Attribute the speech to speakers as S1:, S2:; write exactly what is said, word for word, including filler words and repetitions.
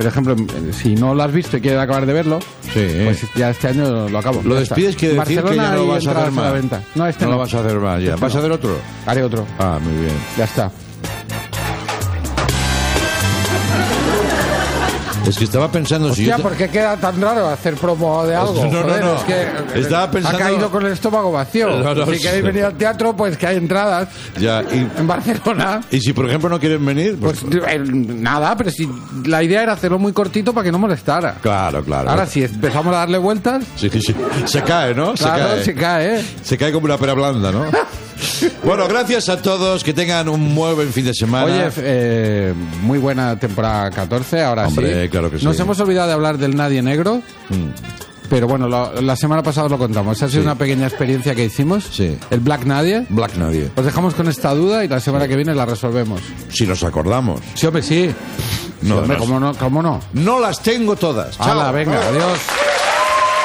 S1: por ejemplo, si no lo has visto y quieres acabar de verlo,
S2: sí,
S1: pues ya este año lo acabo.
S2: Lo
S1: ya
S2: despides,
S1: está.
S2: quiere decir que ya no
S1: hay
S2: vas a hacer
S1: entradas
S2: más.
S1: la venta. No, este
S2: no,
S1: no.
S2: lo vas a hacer más ya.
S1: Este
S2: ¿Vas
S1: no.
S2: a hacer otro?
S1: Haré otro.
S2: Ah, muy bien.
S1: Ya está.
S2: Es que estaba pensando si
S1: Hostia,
S2: yo te-
S1: ¿por qué queda tan raro hacer promo de algo?
S2: No, no,
S1: Joder,
S2: no.
S1: es que
S2: Estaba pensando-
S1: ha caído con el estómago vacío.
S2: No, no,
S1: si
S2: sí.
S1: queréis venir al teatro, pues que hay entradas
S2: ya y,
S1: en Barcelona.
S2: y si por ejemplo no quieren venir, pues,
S1: Pues eh, nada, pero si la idea era hacerlo muy cortito para que no molestara.
S2: claro, claro.
S1: Ahora si empezamos a darle vueltas,
S2: Sí, sí. Se cae, ¿no? Se
S1: claro,
S2: cae.
S1: se cae, ¿eh?
S2: Se cae como una pera blanda, ¿no? Bueno, gracias a todos, que tengan un muy buen fin de semana.
S1: Oye, eh, muy buena temporada catorce, ahora
S2: Hombre,
S1: sí.
S2: claro que sí.
S1: Nos hemos olvidado de hablar del Nadie Negro,
S2: Mm.
S1: pero bueno, lo- la semana pasada os lo contamos. Ha sido
S2: Sí.
S1: una pequeña experiencia que hicimos.
S2: Sí.
S1: El Black Nadie.
S2: Black Nadie.
S1: Os dejamos con esta duda y la semana que viene la resolvemos.
S2: Si nos acordamos.
S1: Sí, hombre, sí.
S2: No,
S1: Sí, hombre,
S2: no.
S1: ¿cómo no? ¿Cómo no?
S2: No las tengo todas. Chao.
S1: Hala, venga, adiós.